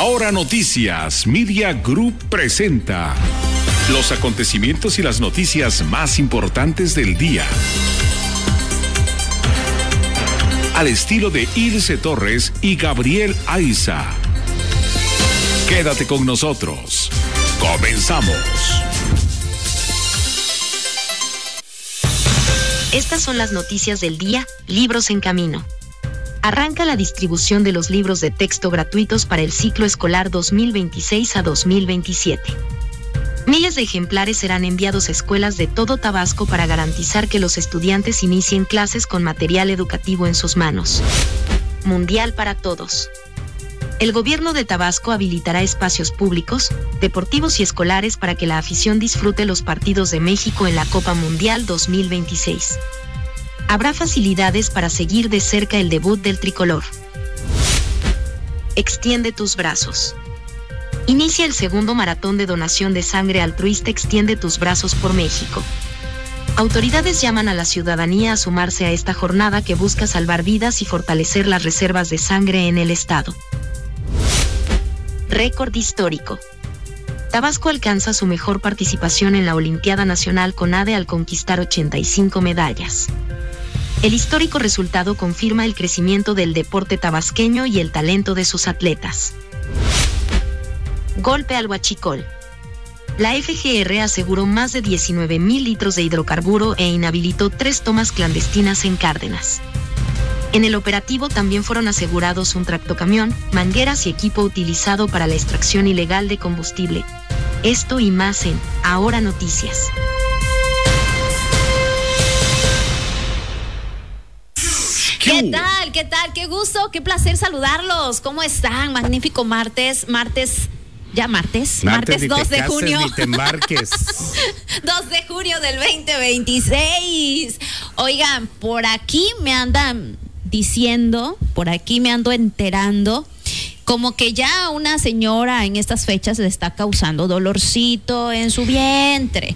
Ahora Noticias Media Group presenta los acontecimientos y las noticias más importantes del día. Al estilo de Ilse Torres y Gabriel Aiza. Quédate con nosotros. Comenzamos. Estas son las noticias del día, libros en camino. Arranca la distribución de los libros de texto gratuitos para el ciclo escolar 2026 a 2027. Miles de ejemplares serán enviados a escuelas de todo Tabasco para garantizar que los estudiantes inicien clases con material educativo en sus manos. Mundial para todos. El gobierno de Tabasco habilitará espacios públicos, deportivos y escolares para que la afición disfrute los partidos de México en la Copa Mundial 2026. Habrá facilidades para seguir de cerca el debut del tricolor. Extiende tus brazos. Inicia el segundo maratón de donación de sangre altruista Extiende tus brazos por México. Autoridades llaman a la ciudadanía a sumarse a esta jornada que busca salvar vidas y fortalecer las reservas de sangre en el estado. Récord histórico. Tabasco alcanza su mejor participación en la Olimpiada Nacional CONADE al conquistar 85 medallas. El histórico resultado confirma el crecimiento del deporte tabasqueño y el talento de sus atletas. Golpe al huachicol. La FGR aseguró más de 19,000 litros de hidrocarburo e inhabilitó 3 tomas clandestinas en Cárdenas. En el operativo también fueron asegurados un tractocamión, mangueras y equipo utilizado para la extracción ilegal de combustible. Esto y más en Ahora Noticias. ¿Qué tal? ¿Qué tal? Qué gusto, qué placer saludarlos. ¿Cómo están? Magnífico martes 2 de junio. Ni te embarques. 2 de junio del 2026. Oigan, por aquí me andan diciendo, por aquí me ando enterando, como que ya una señora en estas fechas le está causando dolorcito en su vientre.